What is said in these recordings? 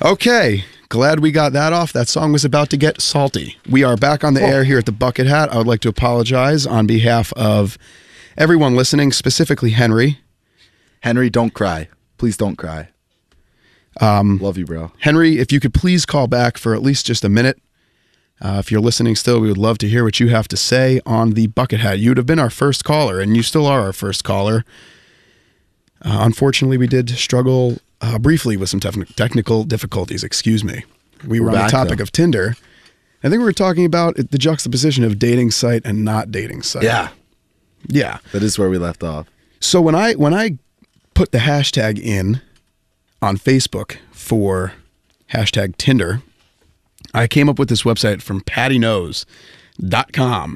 Okay, glad we got that off. That song was about to get salty. We are back on the air here at the Bucket Hat. I would like to apologize on behalf of everyone listening, specifically Henry. Henry, don't cry. Please don't cry. Love you, bro. Henry, if you could please call back for at least just a minute. If you're listening still, we would love to hear what you have to say on the Bucket Hat. You would have been our first caller, and you still are our first caller. Unfortunately, we did struggle briefly with some technical difficulties. Excuse me. We were on the topic of Tinder. I think we were talking about the juxtaposition of dating site and not dating site. Yeah. Yeah. That is where we left off. So when I put the hashtag in on Facebook for hashtag Tinder, I came up with this website from pattyknows.com.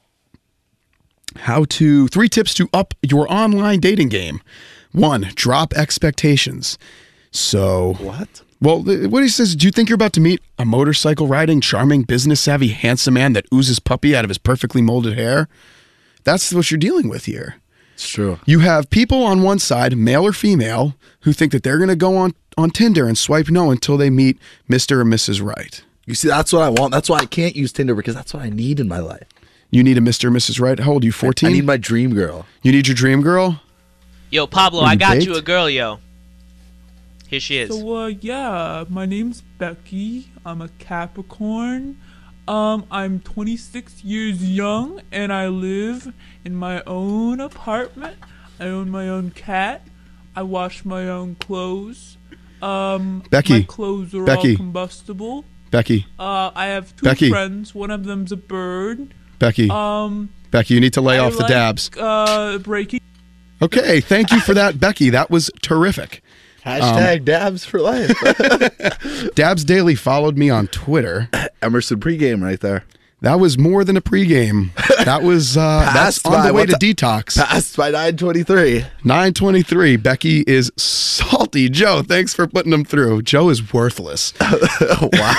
3 tips to up your online dating game. 1, drop expectations. So What? Well, what he says, do you think you're about to meet a motorcycle riding, charming, business savvy, handsome man that oozes puppy out of his perfectly molded hair? That's what you're dealing with here. It's true. You have people on one side, male or female, who think that they're going to go on Tinder and swipe no until they meet Mr. or Mrs. Right. You see, that's what I want. That's why I can't use Tinder, because that's what I need in my life. You need a Mr. or Mrs. Right? How old are you, 14? I need my dream girl. You need your dream girl? Yo, Pablo, I got you a girl, yo. Here she is. So, yeah, my name's Becky. I'm a Capricorn. I'm 26 years young, and I live in my own apartment. I own my own cat. I wash my own clothes. Becky. My clothes are all combustible. Becky. I have 2 friends. One of them's a bird. Becky. Becky, you need to lay off the dabs. Breaking. Okay, thank you for that, Becky. That was terrific. Hashtag dabs for life. Dabs Daily followed me on Twitter. Emerson pregame right there. That was more than a pregame. That was that's on the way to detox. Passed by 9:23. 9:23. Becky is salty. Joe, thanks for putting them through. Joe is worthless. Wow.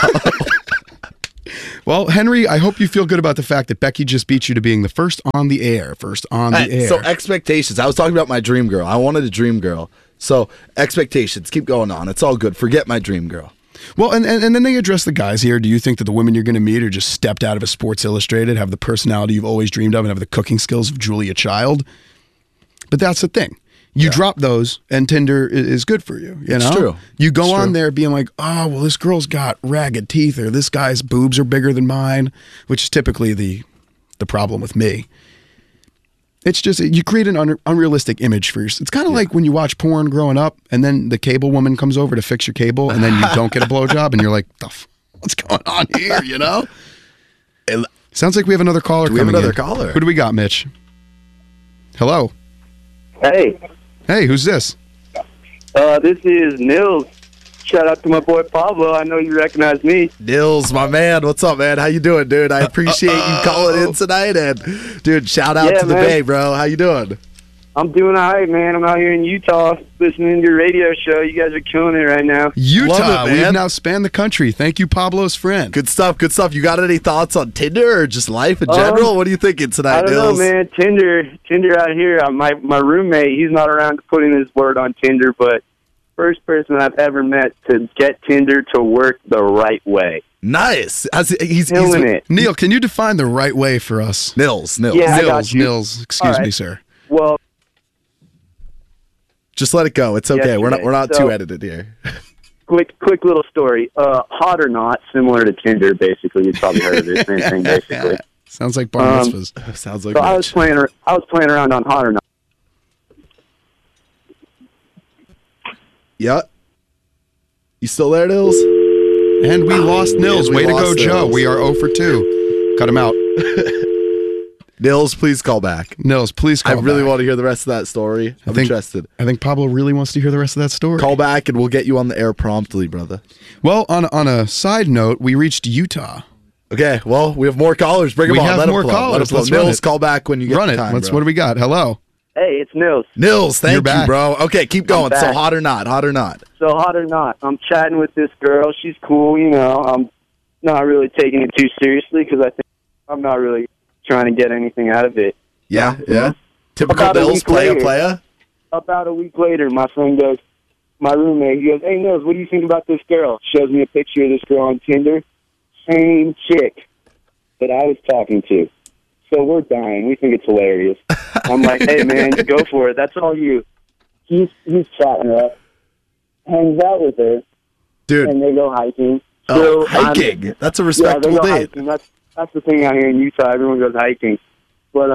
Well, Henry, I hope you feel good about the fact that Becky just beat you to being the first on the air. First on the air. So expectations. I was talking about my dream girl. I wanted a dream girl. So expectations. Keep going on. It's all good. Forget my dream girl. Well, and then they address the guys here. Do you think that the women you're going to meet are just stepped out of a Sports Illustrated, have the personality you've always dreamed of, and have the cooking skills of Julia Child? But that's the thing. You drop those, and Tinder is good for you. You know? It's true. You go on there being like, oh, well, this girl's got ragged teeth, or this guy's boobs are bigger than mine, which is typically the problem with me. It's just, you create an unrealistic image for yourself. It's kind of like when you watch porn growing up, and then the cable woman comes over to fix your cable, and then you don't get a blowjob, and you're like, what's going on here, you know? Sounds like we have another caller coming in. We have another caller. Who do we got, Mitch? Hello. Hey. Hey, who's this? This is Nils. Shout out to my boy Pablo. I know you recognize me. Nils, my man. What's up, man? How you doing, dude? I appreciate you calling in tonight. And, dude, shout out to the Bay, bro. How you doing? I'm doing all right, man. I'm out here in Utah listening to your radio show. You guys are killing it right now. Utah. We've now spanned the country. Thank you, Pablo's friend. Good stuff. Good stuff. You got any thoughts on Tinder or just life in general? What are you thinking tonight, I don't Nils? know, man. Tinder out here. My roommate, he's not around to put in his word on Tinder, but first person I've ever met to get Tinder to work the right way. Nice. He's killing it. Neil, can you define the right way for us? Nils. Yeah, I got you. Nils. Excuse me, sir. Well, just let it go. It's okay. Yesterday. We're not too edited here. Quick little story. Hot or not, similar to Tinder, basically. You've probably heard of it. Same thing, basically. Sounds like bar mitzvahs. Sounds like. So I was playing around on Hot or Not. Yeah. You still there, Nils? And we lost Nils. Way to go, Joe. We are 0 for 2. Cut him out. Nils, please call back. Nils, please call back. I really want to hear the rest of that story. I'm interested. I think Pablo really wants to hear the rest of that story. Call back and we'll get you on the air promptly, brother. Well, on a side note, we reached Utah. Okay, well, we have more callers. Bring them on. We have more callers. Let's Nils, call back when you get the time, What do we got? Hello. Hey, it's Nils. Nils, thank you, bro. Okay, keep going. So hot or not? Hot or not? So hot or not? I'm chatting with this girl. She's cool, you know. I'm not really taking it too seriously because I think I'm not really trying to get anything out of it. Yeah. Typical Nils, playa. About a week later, my friend goes, my roommate, he goes, "Hey, Nils, what do you think about this girl?" Shows me a picture of this girl on Tinder. Same chick that I was talking to. So we're dying. We think it's hilarious. I'm like, "Hey, man, go for it. That's all you." He's chatting her up, hangs out with her, dude, and they go hiking. Oh, hiking. That's a respectable date. Hiking. That's the thing out here in Utah. Everyone goes hiking. But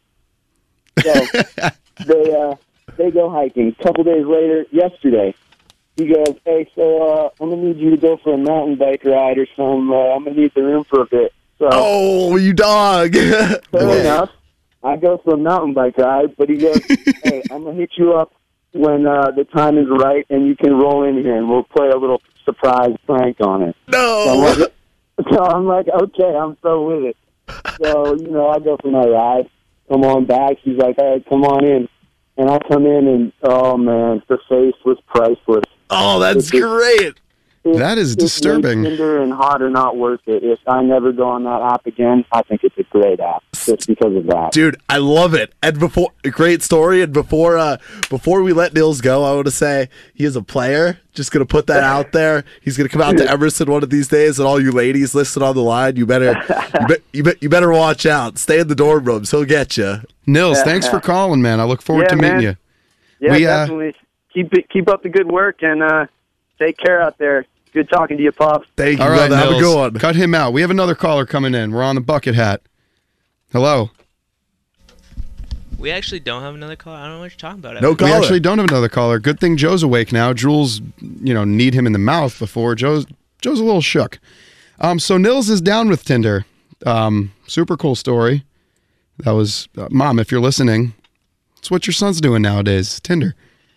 so they go hiking. A couple days later, yesterday, he goes, "Hey, so I'm gonna need you to go for a mountain bike ride or something. I'm gonna need the room for a bit." So, oh, you dog! Fair enough. I go for a mountain bike ride, but he goes, "Hey, I'm gonna hit you up when the time is right, and you can roll in here, and we'll play a little surprise prank on it." No. So I'm like, okay, I'm so with it. So, I go for my ride, come on back. She's like, "All right, come on in." And I come in, and, oh, man, the face was priceless. Oh, that's great. That is disturbing. Tinder and Hot are not worth it. If I never go on that app again, I think it's a great app just because of that. Dude, I love it. And great story. And before we let Nils go, I want to say he is a player. Just gonna put that out there. He's gonna come out to Emerson one of these days, and all you ladies listed on the line, you better watch out. Stay in the dorm rooms. He'll get you. Nils, thanks for calling, man. I look forward to meeting you. Yeah, definitely. Keep up the good work and take care out there. Good talking to you, Pops. Thank you, all right, brother. Have a good one. Cut him out. We have another caller coming in. We're on the Bucket Hat. Hello. We actually don't have another caller. I don't know what you're talking about. No caller. We actually don't have another caller. Good thing Joe's awake now. Jules, need him in the mouth before. Joe's a little shook. So Nils is down with Tinder. Super cool story. That was, Mom, if you're listening, it's what your son's doing nowadays, Tinder.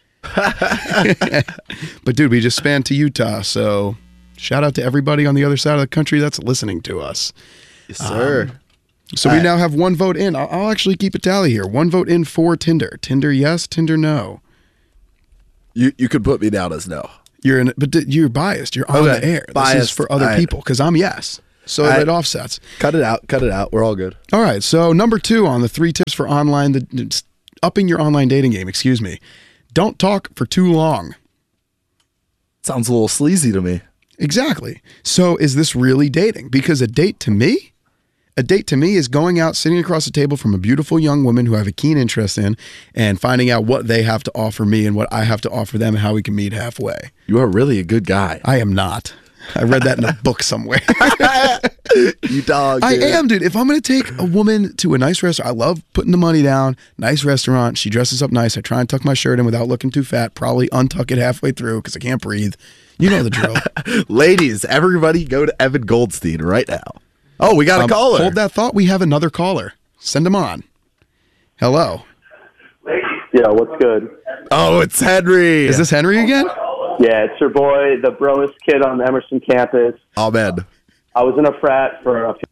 But dude, we just spanned to Utah, so shout out to everybody on the other side of the country that's listening to us. Yes, sir. So we now have one vote in. I'll actually keep a tally here. One vote in for Tinder. Tinder yes, Tinder no. You could put me down as no. But you're biased. You're on the air. Biased. This is for other people because I'm yes. So it offsets. Cut it out. We're all good. All right. So number 2 on the 3 tips for upping your online dating game. Excuse me. Don't talk for too long. Sounds a little sleazy to me. Exactly. So is this really dating? Because a date to me is going out, sitting across the table from a beautiful young woman who I have a keen interest in and finding out what they have to offer me and what I have to offer them and how we can meet halfway. You are really a good guy. I am not. I read that in a book somewhere. You dog, dude. I am, dude. If I'm going to take a woman to a nice restaurant, I love putting the money down, nice restaurant. She dresses up nice. I try and tuck my shirt in without looking too fat, probably untuck it halfway through because I can't breathe. You know the drill. Ladies, everybody go to Evan Goldstein right now. Oh, we got a caller. Hold that thought. We have another caller. Send him on. Hello. Yeah, what's good? Oh, it's Henry. Is this Henry again? Yeah, it's your boy, the broest kid on the Emerson campus. Oh, man. I was in a frat for a few.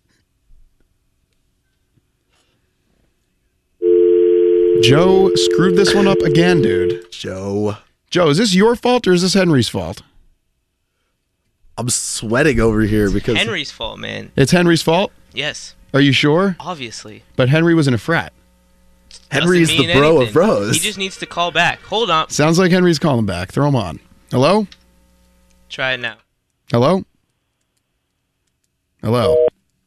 Joe screwed this one up again, dude. Joe, is this your fault or is this Henry's fault? I'm sweating over here because Henry's fault, man. It's Henry's fault? Yes. Are you sure? Obviously. But Henry was in a frat. Henry's Doesn't the mean bro anything. of bros. He just needs to call back. Hold on. Sounds like Henry's calling back. Throw him on. Hello? Try it now. Hello? Hello?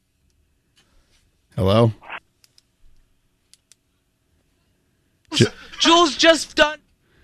Hello? Jules just done.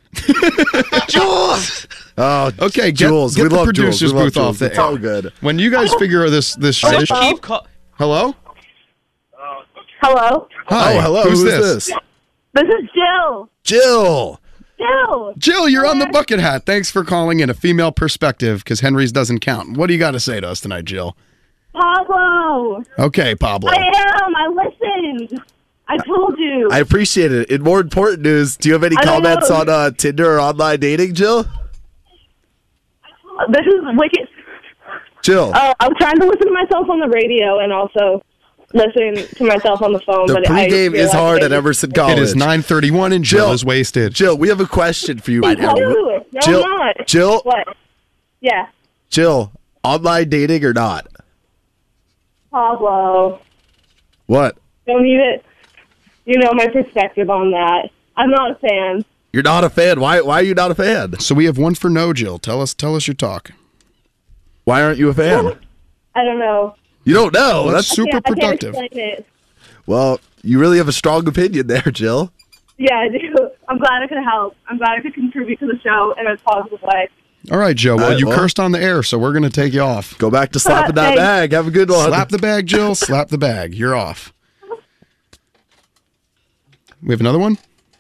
Jules! Oh, okay, Jules. Get We the love producer's Jules. We love booth off Jules. the It's air. all good. When you guys figure this Just keep call. Hello? Hello? Hi. Oh, hello. Who's this? This is Jill. Jill. Jill, you're on the Bucket Hat. Thanks for calling in. A female perspective because Henry's doesn't count. What do you got to say to us tonight, Jill? Pablo. Okay, Pablo. I am. I listened. I told you. I appreciate it. In more important news, do you have any comments on Tinder or online dating, Jill? This is wicked. Jill. I'm trying to listen to myself on the radio and also listen to myself on the phone. The pregame is hard at Emerson College. It is 9:31 and Jill is wasted. Jill, we have a question for you right now. No, Jill, I'm not. Jill. What? Yeah. Jill, online dating or not? Pablo. What? Don't need it. You know my perspective on that. I'm not a fan. You're not a fan. Why are you not a fan? So we have one for no, Jill. Tell us your talk. Why aren't you a fan? I don't know. You don't know. That's That's super I can't productive. explain it. well, you really have a strong opinion there, Jill. Yeah, I do. I'm glad I could help. I'm glad I could contribute to the show in a positive way. All right, Joe. Well, All right, you well. cursed on the air, so we're going to take you off. Go back to slapping that Thanks. bag. Have a good one. Slap the bag, Jill. Slap the bag. You're off. We have another one?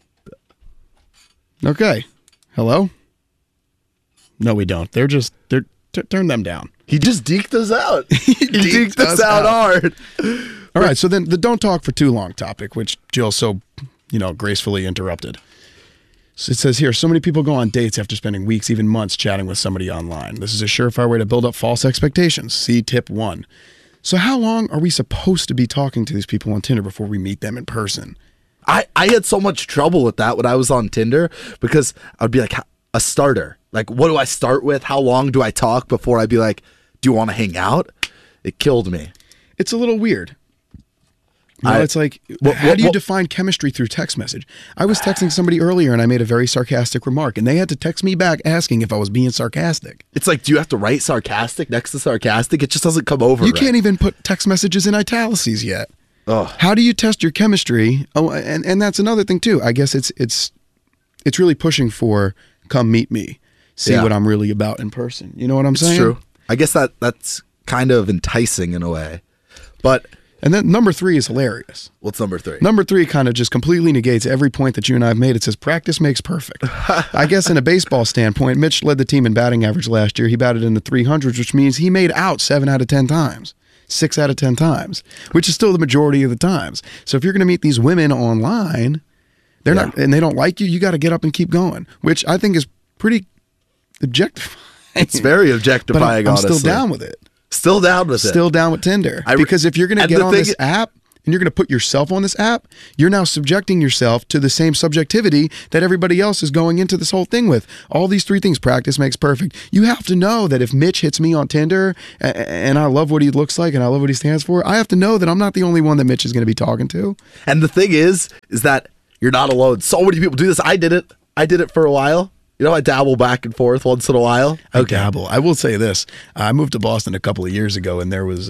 Okay. Hello? No, we don't. They're turn them down. He just deked us out. He deked us us out out. hard. All right, so then the don't talk for too long topic, which Jill so, gracefully interrupted. So it says here, so many people go on dates after spending weeks, even months chatting with somebody online. This is a surefire way to build up false expectations. See tip 1. So how long are we supposed to be talking to these people on Tinder before we meet them in person? I had so much trouble with that when I was on Tinder because I would be like a starter. Like, what do I start with? How long do I talk before I'd be like, do you want to hang out? It killed me. It's a little weird. It's like, how do you define chemistry through text message? I was texting somebody earlier and I made a very sarcastic remark and they had to text me back asking if I was being sarcastic. It's like, do you have to write sarcastic next to sarcastic? It just doesn't come over. You right. can't even put text messages in italices yet. Ugh. How do you test your chemistry? Oh, and that's another thing too. I guess it's really pushing for come meet me, see Yeah. what I'm really about in person. You know what I'm It's saying? true. I guess that's kind of enticing in a way. But And then number 3 is hilarious. what's number 3? Number 3 kind of just completely negates every point that you and I have made. It says practice makes perfect. I guess in a baseball standpoint, Mitch led the team in batting average last year. He batted in the 300s, which means he made out 7 out of 10 times. 6 out of 10 times, which is still the majority of the times. So if you're going to meet these women online, they're not, and they don't like you, you got to get up and keep going, which I think is pretty objective. It's very But objectifying, I'm honestly. still down with it. Still down with it. Still down with Tinder. I re- Because if you're going to and get the on thing- this app and you're going to put yourself on this app, you're now subjecting yourself to the same subjectivity that everybody else is going into this whole thing with. All these 3 things, practice makes perfect. You have to know that if Mitch hits me on Tinder and I love what he looks like and I love what he stands for, I have to know that I'm not the only one that Mitch is going to be talking to. And the thing is that you're not alone. So many people do this. I did it. I did it for a while. You know, I dabble back and forth once in a while. I dabble. I will say this. I moved to Boston a couple of years ago and there was,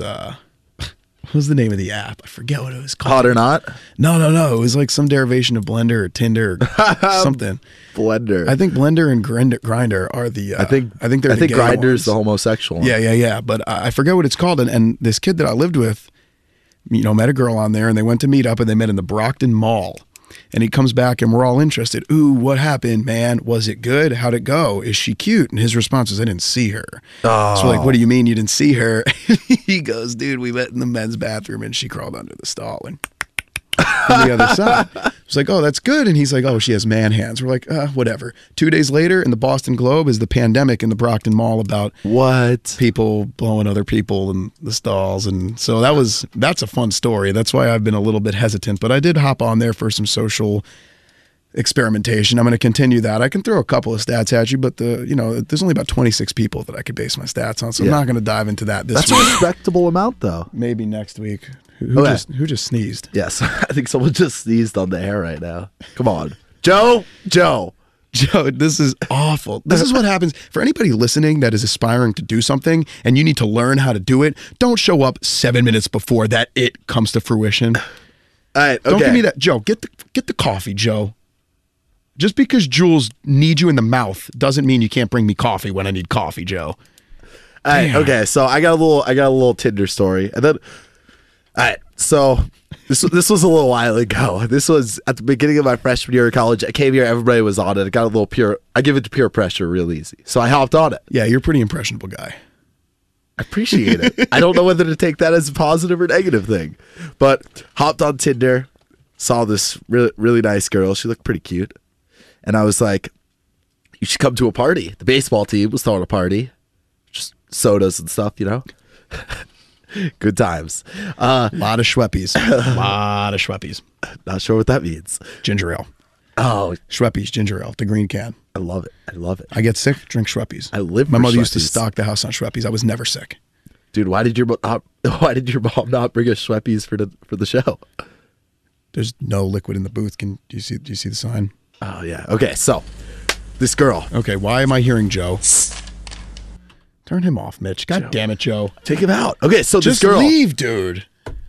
what was the name of the app? I forget what it was called. Hot or not? No. It was like some derivation of Blender or Tinder or something. Blender. I think Blender and Grindr are the. I think they're. The gay Grindr's ones. the homosexual one. Yeah. But I forget what it's called. And this kid that I lived with, met a girl on there, and they went to meet up, and they met in the Brockton Mall. And he comes back, and we're all interested. Ooh, what happened, man? Was it good? How'd it go? Is she cute? And his response was, I didn't see her. Oh. So like, what do you mean you didn't see her? He goes, dude, we met in the men's bathroom, and she crawled under the stall and on the other side. I was like, oh, that's good. And he's like, oh, she has man hands. We're like, whatever. 2 days later, in the Boston Globe is the pandemic in the Brockton Mall about What? people blowing other people in the stalls. And so that's a fun story. That's why I've been a little bit hesitant, but I did hop on there for some social experimentation. I'm going to continue that. I can throw a couple of stats at you, but there's only about 26 people that I could base my stats on. So I'm Yeah. not going to dive into that this That's a week. respectable amount, though. Maybe next week. Who Okay. who just sneezed? Yes. I think someone just sneezed on the air right now. Come on. Joe. Joe, this is awful. This is what happens for anybody listening that is aspiring to do something and you need to learn how to do it. Don't show up 7 minutes before that it comes to fruition. All right. Okay. Don't give me that. Joe, get the coffee, Joe. Just because Jules needs you in the mouth doesn't mean you can't bring me coffee when I need coffee, Joe. All right, Damn. okay, so I got a little Tinder story, and then, all right, so this was a little while ago. This was at the beginning of my freshman year of college. I came here, everybody was on it. It got a little pure. I give it to peer pressure real easy, so I hopped on it. Yeah, you're a pretty impressionable guy. I appreciate it. I don't know whether to take that as a positive or negative thing, but hopped on Tinder, saw this really nice girl. She looked pretty cute, and I was like, "You should come to a party." The baseball team was throwing a party. Just sodas and stuff, good times. A lot of Schweppies. Lot of Schweppies. Not sure what that means. Ginger ale. Oh, Schweppies, ginger ale, the green can. I love it. I get sick, drink Schweppies. I live My for mother used to Schweppies. stock the house on Schweppies. I was never sick. Dude, why did your mom not bring us Schweppies for the show? There's no liquid in the booth. Do you see the sign? Oh yeah. Okay, so this girl. Okay, why am I hearing Joe? Turn him off, Mitch. God damn it, Joe. Take him out. Okay, so Just this girl. leave, dude.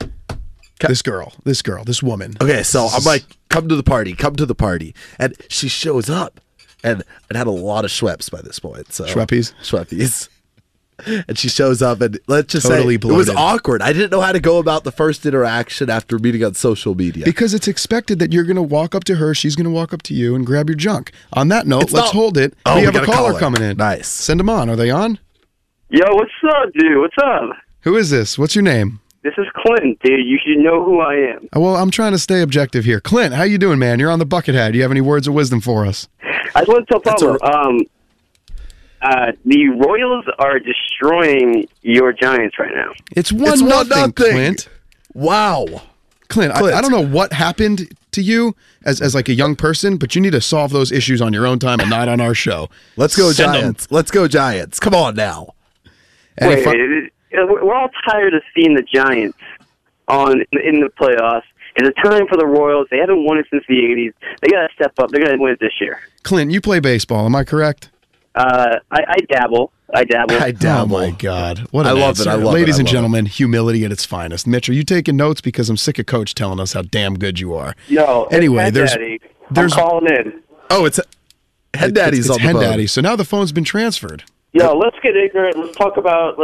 This woman. Okay, so I'm like, come to the party. And she shows up. And it had a lot of Schweppes by this point. So Schweppies. And she shows up, and let's just Totally say it was bloated. awkward. I didn't know how to go about the first interaction after meeting on social media. Because it's expected that you're going to walk up to her, she's going to walk up to you and grab your junk. On that note, It's let's not- hold it. Oh, we we have a got a caller caller. coming in. Nice. Send them on. Are they on? Yo, what's up, dude? What's up? Who is this? What's your name? This is Clinton, dude. You should know who I am. Well, I'm trying to stay objective here. Clint, how you doing, man? You're on the Buckethead. Do you have any words of wisdom for us? I just want to tell Pablo, the Royals are destroying your Giants right now. It's 1-0, It's 1-0. Clint. Wow. Clint, I don't know what happened to you as like a young person, but you need to solve those issues on your own time and not on our show. Let's go Send 'em. Giants. Let's go Giants. Come on now. Any Wait, fu- we're all tired of seeing the Giants in the playoffs. It's a time for the Royals. They haven't won it since the 80s. They got to step up. They're going to win it this year. Clint, you play baseball. Am I correct? I dabble. I dabble. Oh my God! What I an love it. answer. I love it. Ladies I and love it. gentlemen, humility at its finest. Mitch, are you taking notes? Because I'm sick of Coach telling us how damn good you are. Yo, Anyway, there's I'm calling in. Oh, it's Head Daddy's it's on the Hen phone. Daddy. So now the phone's been transferred. Yo, let's get ignorant. Let's talk about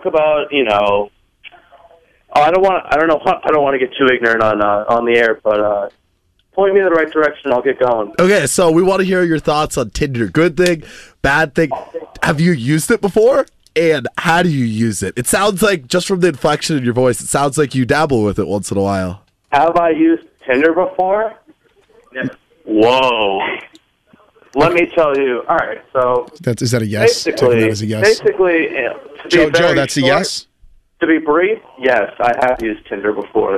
I don't want to get too ignorant on the air, but point me in the right direction. I'll get going. Okay, so we want to hear your thoughts on Tinder. Good thing, bad thing. Have you used it before? And how do you use it? It sounds like, just from the inflection in your voice, it sounds like you dabble with it once in a while. Have I used Tinder before? Whoa. Let me tell you. All right, so Is that a yes? Taking basically, that as a yes. basically, to Joe, be very that's a short, yes? To be brief, yes, I have used Tinder before.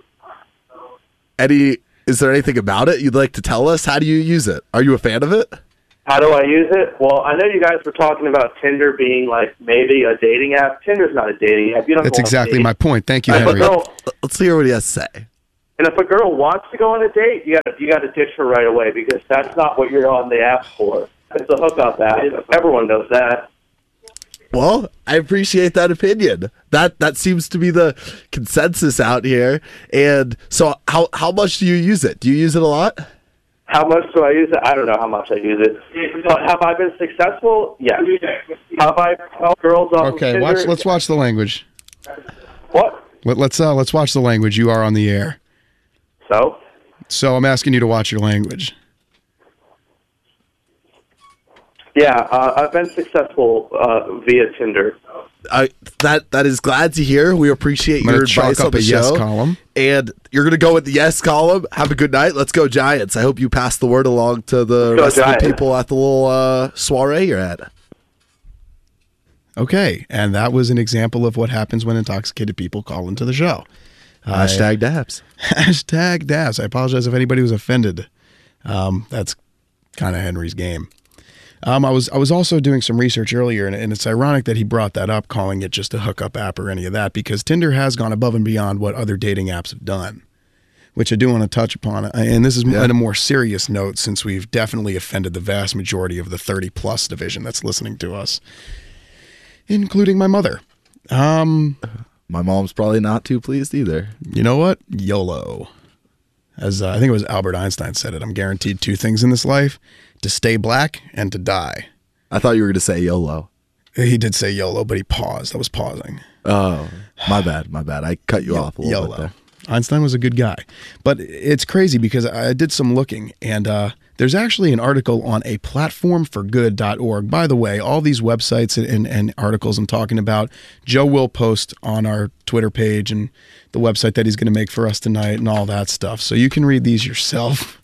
Is there anything about it you'd like to tell us? How do you use it? Are you a fan of it? How do I use it? Well, I know you guys were talking about Tinder being like maybe a dating app. Tinder's not a dating app. You don't That's go on exactly dates. my point. Thank you, If a Henry. girl- Let's hear what he has to say. And if a girl wants to go on a date, you got to ditch her right away because that's not what you're on the app for. It's a hookup app. Everyone knows that. Well, I appreciate that opinion. That seems to be the consensus out here. And so how much do you use it? Do you use it a lot? How much do I use it? I don't know how much I use it. But have I been successful? Yes. Have I helped girls off of Okay, Tinder? let's watch the language. What? Let's watch the language. You are on the air. So? I'm asking you to watch your language. Yeah, I've been successful via Tinder. That is glad to hear. We appreciate I'm gonna your chalk advice on up the a show. yes column. And you're going to go with the yes column. Have a good night. Let's go Giants. I hope you pass the word along to the Let's rest go of the Giants. people at the little soiree you're at. Okay, and that was an example of what happens when intoxicated people call into the show. Hashtag dabs. Hashtag DAS. I apologize if anybody was offended. That's kind of Henry's game. I was also doing some research earlier, and it's ironic that he brought that up, calling it just a hookup app or any of that, because Tinder has gone above and beyond what other dating apps have done, which I do want to touch upon. And this is on a more serious note, since we've definitely offended the vast majority of the 30-plus division that's listening to us, including my mother. My mom's probably not too pleased either. You know what? YOLO. As I think it was Albert Einstein said it, I'm guaranteed two things in this life: to stay black and to die. I thought you were going to say YOLO. He did say YOLO, but he paused. I was pausing. Oh, my bad. I cut you off a little bit YOLO. there. Einstein was a good guy. But it's crazy because I did some looking, and there's actually an article on a platformforgood.org. By the way, all these websites and articles I'm talking about, Joe will post on our Twitter page and the website that he's going to make for us tonight and all that stuff. So you can read these yourself.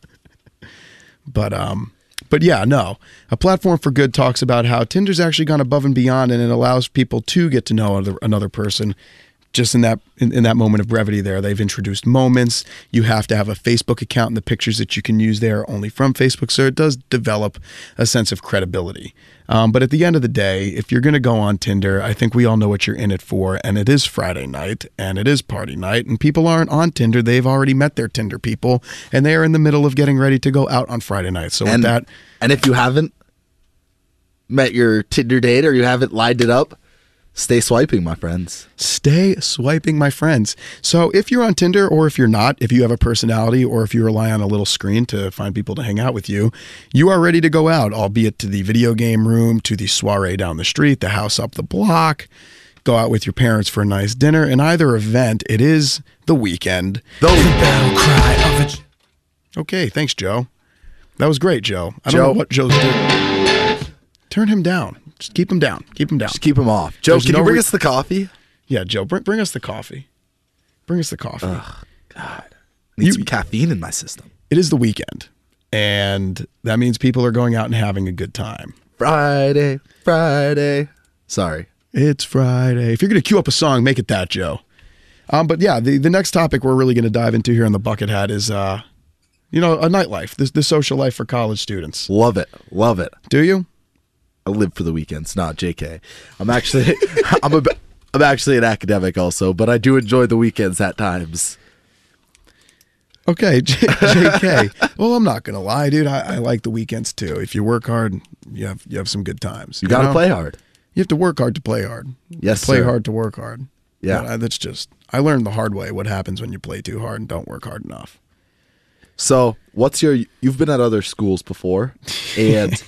But yeah, no. A Platform for Good talks about how Tinder's actually gone above and beyond, and it allows people to get to know another person just in that moment of brevity there, they've introduced moments. You have to have a Facebook account, and the pictures that you can use there are only from Facebook. So it does develop a sense of credibility. But at the end of the day, if you're going to go on Tinder, I think we all know what you're in it for. And it is Friday night and it is party night, and people aren't on Tinder. They've already met their Tinder people, and they are in the middle of getting ready to go out on Friday night. So with that, and if you haven't met your Tinder date or you haven't lined it up, stay swiping, my friends. Stay swiping, my friends. So if you're on Tinder, or if you're not, if you have a personality, or if you rely on a little screen to find people to hang out with you, you are ready to go out, albeit to the video game room, to the soiree down the street, the house up the block. Go out with your parents for a nice dinner. In either event, it is the weekend. The battle cry of it. Okay, thanks, Joe. That was great, Joe. I don't know what Joe's doing. Turn him down. Just keep him down. Keep him down. Just keep him off. Joe, There's can no you bring us the coffee? Yeah, Joe, bring us the coffee. Bring us the coffee. Ugh, God. I need some caffeine in my system. It is the weekend, and that means people are going out and having a good time. Friday. Sorry. It's Friday. If you're going to cue up a song, make it that, Joe. But yeah, the next topic we're really going to dive into here on the Bucket Hat is, a nightlife, the social life for college students. Love it. Do you? I live for the weekends. Not JK. I'm actually I'm actually an academic also, but I do enjoy the weekends at times. Okay, JK. Well, I'm not gonna lie, dude. I like the weekends too. If you work hard, you have some good times. You gotta play hard. You have to work hard to play hard. Yes, play sir. hard to work hard. Yeah, that's just. I learned the hard way what happens when you play too hard and don't work hard enough. So, you've been at other schools before, and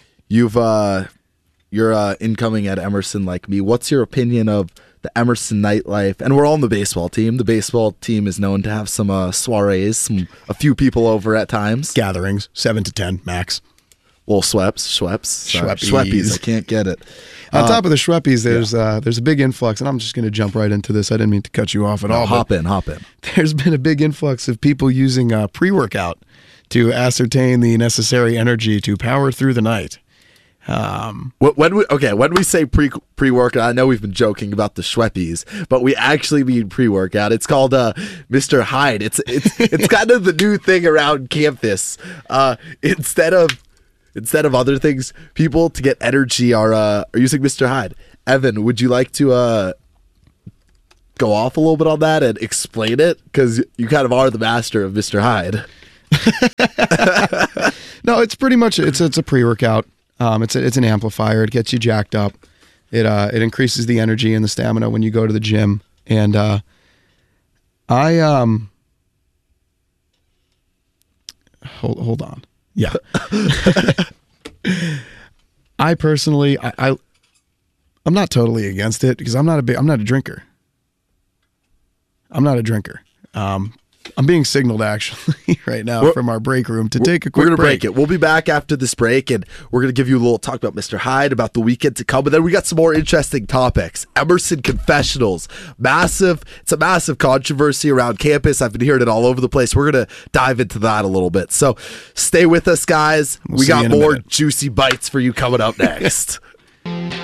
you're incoming at Emerson like me. What's your opinion of the Emerson nightlife? And we're all on the baseball team. The baseball team is known to have some soirees, a few people over at times. Gatherings, 7 to 10 max. Well, Schweppies. I can't get it. On top of the Schweppies, there's a big influx, and I'm just going to jump right into this. I didn't mean to cut you off at all. Hop in. There's been a big influx of people using pre-workout to ascertain the necessary energy to power through the night. When we say pre-workout, I know we've been joking about the Schweppies, but we actually mean pre-workout. It's called Mr. Hyde. It's kind of the new thing around campus. Instead of other things, people to get energy are using Mr. Hyde. Evan, would you like to go off a little bit on that and explain it? Because you kind of are the master of Mr. Hyde. No, it's pretty much it's a pre-workout. It's an amplifier. It gets you jacked up. It increases the energy and the stamina when you go to the gym. And hold on. Yeah. I personally, I'm not totally against it because I'm not a drinker. I'm not a drinker. I'm being signaled actually right now from our break room to take a quick break. We're going to break it. We'll be back after this break, and we're going to give you a little talk about Mr. Hyde, about the weekend to come, but then we got some more interesting topics. Emerson Confessionals. It's a massive controversy around campus. I've been hearing it all over the place. We're going to dive into that a little bit. So stay with us, guys. We got more juicy bites for you coming up next.